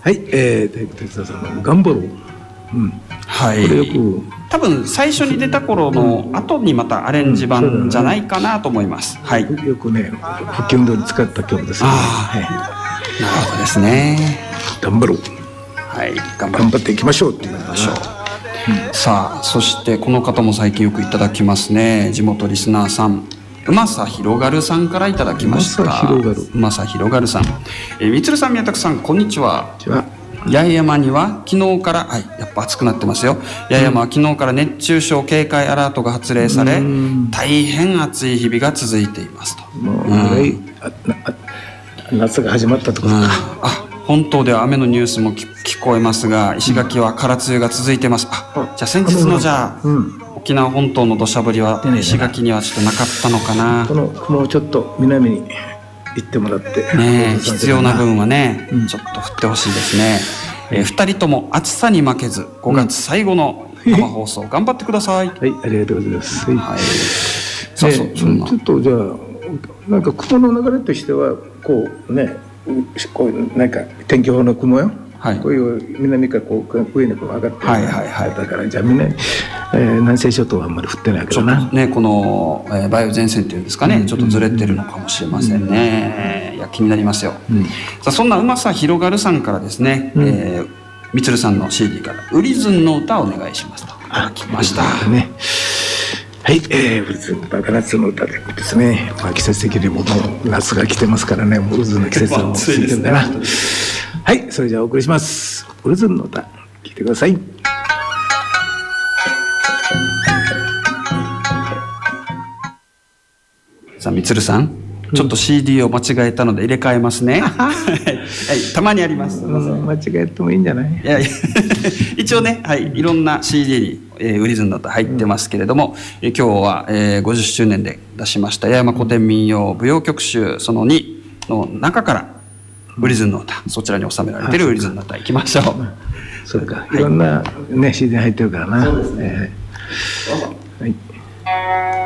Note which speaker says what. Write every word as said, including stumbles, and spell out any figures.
Speaker 1: はい、えー、体育哲也さんの頑張ろう、うん、
Speaker 2: はい、
Speaker 1: これよく
Speaker 2: 多分最初に出た頃の後にまたアレンジ版じゃないかなと思います、うん、はい、
Speaker 1: よくね復帰運動に使った曲ですね。
Speaker 2: はい、なるほどですね。
Speaker 1: 頑張ろう、
Speaker 2: はい、頑張
Speaker 1: 頑張っていきましょうっていう
Speaker 2: ましょう、うん、さあそしてこの方も最近よくいただきますね。地元リスナーさん、うまさひろがるさんからいただきました。うまさひろがる、うまさひろがるさん、えー、みつるさん、宮田さん、こんにちは。
Speaker 1: こんにちは。
Speaker 2: 八重山には昨日から、はい、やっぱ暑くなってますよ。八重山は昨日から熱中症警戒アラートが発令され、大変暑い日々が続いていますと。
Speaker 1: もう、うん、夏が始まったとか、うん、
Speaker 2: あ、本島では雨のニュースも聞こえますが、石垣は空梅雨が続いてます。あ、じゃあ先日のじゃあ、うん、沖縄本島の土砂降りは石垣にはちょっとなかったのかな。
Speaker 1: この雲をちょっと南に行ってもらって
Speaker 2: ね、必要な分はね、うん、ちょっと降ってほしいですね。えー、ふたりとも暑さに負けずごがつ最後の生放送頑張ってください、うん、
Speaker 1: はい、ありがとうございます、はい、
Speaker 2: そうそう、そんな
Speaker 1: ちょっとじゃあなんか雲の流れとしてはこうね、こういうなんか天気予報の雲よ、はい、こういう南からこう上にこう上がってる、はいはいはい、だからじゃあみんな、えー、南西諸島はあんまり降ってないけどな、
Speaker 2: ちょっとねこの、えー、梅雨前線っていうんですかね、うん、ちょっとずれてるのかもしれませんね、うん、いや気になりますよ、うん、さあそんなうまさひろがるさんからですね、うん、えー、みつるさんの シーディー から「ウリズンの歌」をお願いしますといただきました。
Speaker 1: ね、はい、えー、ウリズンの歌、夏の歌でですね、まあ、季節的にももう夏が来てますからね、もうウリズンの季節はもう過ぎてるんだなはい、それじゃあお送りします。ウリズンの歌、聴いてください。
Speaker 2: さあみつるさん、ちょっと シーディー を間違えたので入れ替えますね。はい、たまにあります。
Speaker 1: 間違えてもいいんじゃない？
Speaker 2: いやいや一応ね、はい、いろんな シーディー に、えー、ウリズンの歌入ってますけれども、うん、今日は、えー、ごじゅっしゅうねんで出しました八重山古典民謡舞踊曲集そのにの中からウリズンの歌、そちらに収められているウリズンの歌いきましょう。
Speaker 1: そうか、いろんなね シーディー 入ってるからな。そうですね、
Speaker 2: どうぞ。
Speaker 1: はい。